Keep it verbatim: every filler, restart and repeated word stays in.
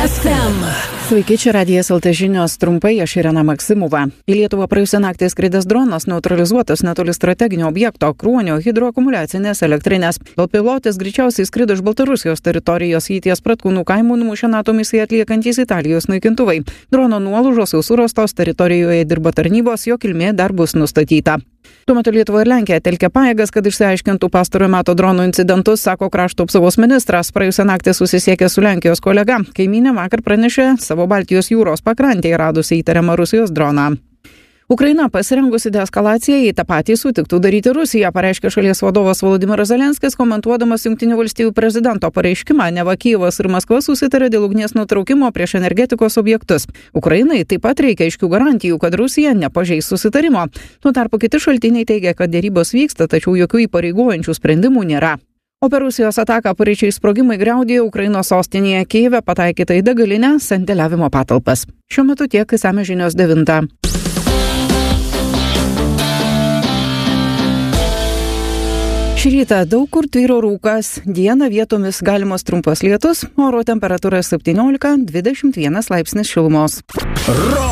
ef em. Sveiki, čia Radijas L T žinios, trumpai, aš Irena Maksimova. Į Lietuvą praėjusią naktį skridęs dronas neutralizuotas netoli strateginio objekto Kruonio hidroakumuliacinės elektrinės. Bepilotis greičiausiai skrido iš Baltarusijos teritorijos, į ties Pratkūnų kaimų numušė NATO misiją atliekantys Italijos naikintuvai. Drono nuolaužos jau surastos, teritorijoje dirba tarnybos, jo kilmė dar bus nustatyta. Tuo metu Lietuva ir Lenkija telkia pajėgas, kad išsiaiškintų pastarojo meto dronų incidentus, sako krašto apsaugos ministras. Praėjusią naktį susisiekė su Lenkijos kolega. Kaimynė vakar pranešė savo Baltijos jūros pakrantėje radusi įtariamą Rusijos droną. Ukraina pasirengusi deeskalacijai, tą patį sutiktų daryti Rusija, pareiškė šalies vadovas Volodymyras Zelenskis, komentuodamas Jungtinių valstijų prezidento pareiškimą, neva Kijevas ir Maskva susitarė dėl ugnies nutraukimo prieš energetikos objektus. Ukrainai taip pat reikia aiškių garantijų, kad Rusija nepažeis susitarimo. Tuo tarpu kiti šaltiniai teigia, kad dėrybos vyksta, tačiau jokių įpareigojančių sprendimų nėra. O per Rusijos ataką paryčiais sprogimai griaudėjo Ukrainos sostinėje Kijeve, pataikyta į degalinę, sandėliavimo patalpas. Šiuo metu tiek, išsamios žinios devintą. Šį rytą daug kur tvyro rūkas, dieną vietomis galimas trumpas lietus, oro temperatūra septyniolika dvidešimt vienas laipsnis šilumos.